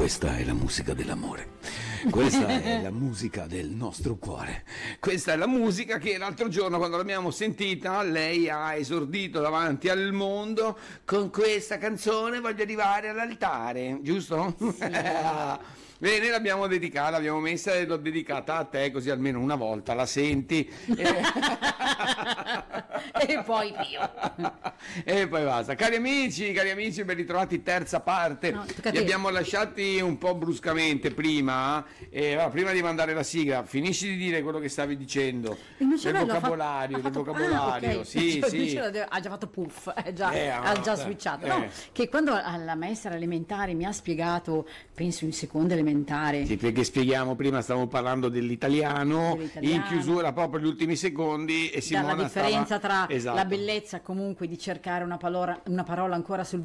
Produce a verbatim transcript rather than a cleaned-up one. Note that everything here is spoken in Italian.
Questa è la musica dell'amore, questa è la musica del nostro cuore, questa è la musica che l'altro giorno, quando l'abbiamo sentita, lei ha esordito davanti al mondo con questa canzone "Voglio arrivare all'altare", giusto? Sì. Bene, l'abbiamo dedicata, l'abbiamo messa e l'ho dedicata a te, così almeno una volta la senti. E poi Pio. E poi basta. Cari amici, cari amici, ben ritrovati, terza parte. No, Li abbiamo lasciati un po' bruscamente prima, eh, allora, prima di mandare la sigla, finisci di dire quello che stavi dicendo. Il mio Del cervello vocabolario, ha del fatto, vocabolario, ah, okay. sì, Cioè, sì. Ha già fatto puff, è già, Eh, ha già eh, switchato. eh. No, che quando alla maestra elementare mi ha spiegato, penso in seconda elementare, Sì, perché spieghiamo, prima stavamo parlando dell'italiano, dell'italiano, in chiusura proprio gli ultimi secondi, e Simona dalla differenza stava... tra Esatto. la bellezza comunque di cercare una parola, una parola ancora sul